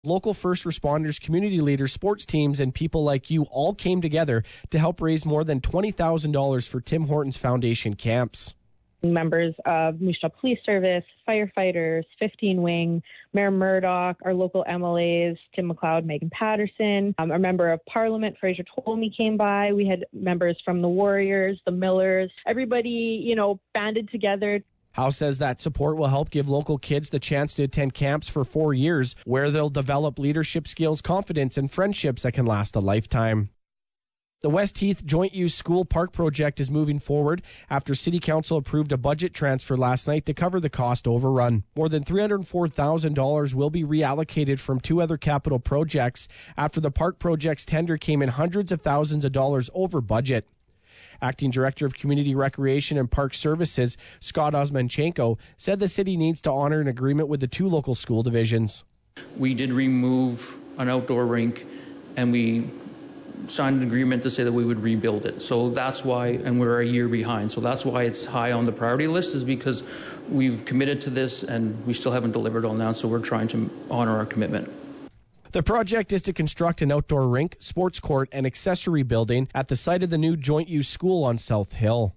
Local first responders, community leaders, sports teams, and people like you all came together to help raise more than $20,000 for Tim Hortons Foundation camps. Members of Moose Jaw Police Service, firefighters, 15 Wing, Mayor Murdoch, our local MLAs, Tim McLeod, Megan Patterson, our member of Parliament, Fraser Tolmie, came by. We had members from the Warriors, the Millers, everybody, banded together. Howe says that support will help give local kids the chance to attend camps for 4 years, where they'll develop leadership skills, confidence, and friendships that can last a lifetime. The West Heath Joint Use School Park project is moving forward after City Council approved a budget transfer last night to cover the cost overrun. More than $304,000 will be reallocated from 2 other capital projects after the park project's tender came in hundreds of thousands of dollars over budget. Acting Director of Community Recreation and Park Services, Scott Osmanchenko, said the city needs to honor an agreement with the 2 local school divisions. We did remove an outdoor rink, and we signed an agreement to say that we would rebuild it. So that's why, and we're a year behind. So that's why it's high on the priority list, is because we've committed to this and we still haven't delivered on that. So we're trying to honor our commitment. The project is to construct an outdoor rink, sports court, and accessory building at the site of the new joint use school on South Hill.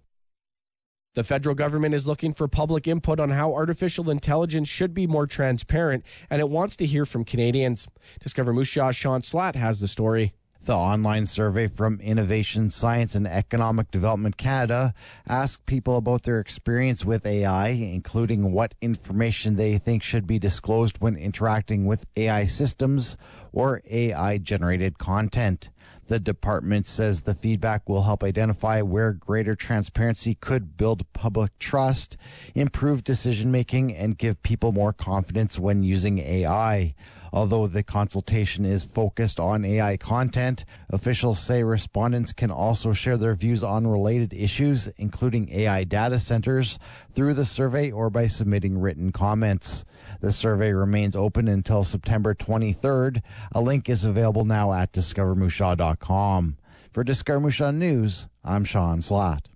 The federal government is looking for public input on how artificial intelligence should be more transparent, and it wants to hear from Canadians. Discover Moose Jaw's Sean Slatt has the story. The online survey from Innovation, Science and Economic Development Canada asked people about their experience with AI, including what information they think should be disclosed when interacting with AI systems or AI-generated content. The department says the feedback will help identify where greater transparency could build public trust, improve decision-making, and give people more confidence when using AI. Although the consultation is focused on AI content, officials say respondents can also share their views on related issues, including AI data centers, through the survey or by submitting written comments. The survey remains open until September 23rd. A link is available now at discovermoosjaw.com. For Discover Moose Jaw News, I'm Sean Slatt.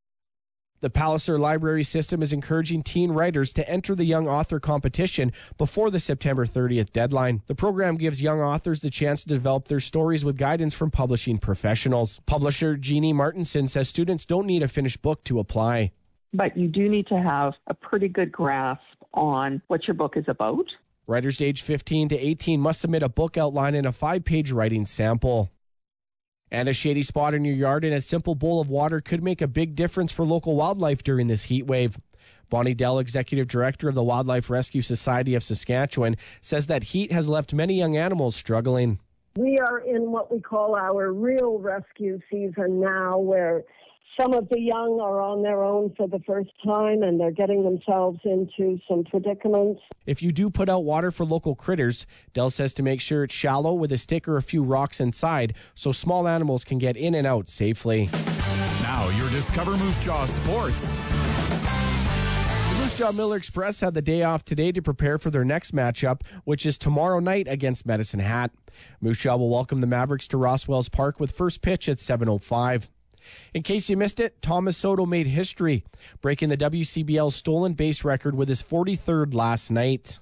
The Palliser Library System is encouraging teen writers to enter the Young Author Competition before the September 30th deadline. The program gives young authors the chance to develop their stories with guidance from publishing professionals. Publisher Jeannie Martinson says students don't need a finished book to apply. But you do need to have a pretty good grasp on what your book is about. Writers aged 15 to 18 must submit a book outline and a 5-page writing sample. And a shady spot in your yard and a simple bowl of water could make a big difference for local wildlife during this heat wave. Bonnie Dell, Executive Director of the Wildlife Rescue Society of Saskatchewan, says that heat has left many young animals struggling. We are in what we call our real rescue season now, where some of the young are on their own for the first time and they're getting themselves into some predicaments. If you do put out water for local critters, Dell says to make sure it's shallow with a stick or a few rocks inside so small animals can get in and out safely. Now your Discover Moose Jaw Sports. The Moose Jaw Miller Express had the day off today to prepare for their next matchup, which is tomorrow night against Medicine Hat. Moose Jaw will welcome the Mavericks to Rosswells Park with first pitch at 7:05. In case you missed it, Thomas Soto made history, breaking the WCBL stolen base record with his 43rd last night.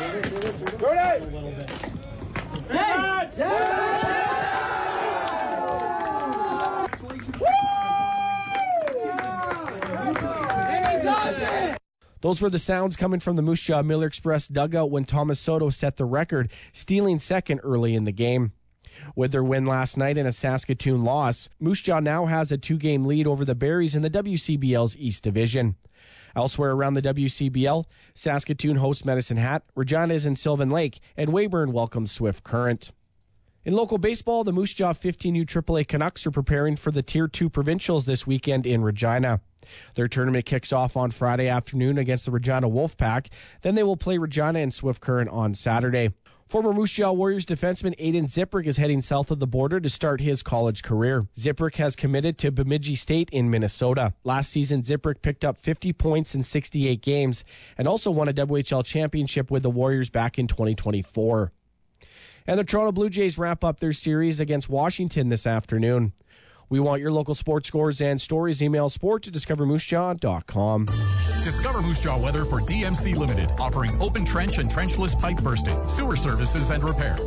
Those were the sounds coming from the Moose Jaw Miller Express dugout when Thomas Soto set the record, stealing second early in the game. With their win last night and a Saskatoon loss, Moose Jaw now has a 2-game lead over the Berries in the WCBL's East Division. Elsewhere around the WCBL, Saskatoon hosts Medicine Hat, Regina is in Sylvan Lake, and Weyburn welcomes Swift Current. In local baseball, the Moose Jaw 15U AAA Canucks are preparing for the Tier 2 Provincials this weekend in Regina. Their tournament kicks off on Friday afternoon against the Regina Wolfpack. Then they will play Regina and Swift Current on Saturday. Former Moose Jaw Warriors defenseman Aiden Ziprick is heading south of the border to start his college career. Ziprick has committed to Bemidji State in Minnesota. Last season, Ziprick picked up 50 points in 68 games and also won a WHL championship with the Warriors back in 2024. And the Toronto Blue Jays wrap up their series against Washington this afternoon. We want your local sports scores and stories. Email sport@discovermoosejaw.com. Discover Moose Jaw weather for DMC Limited, offering open trench and trenchless pipe bursting, sewer services and repair.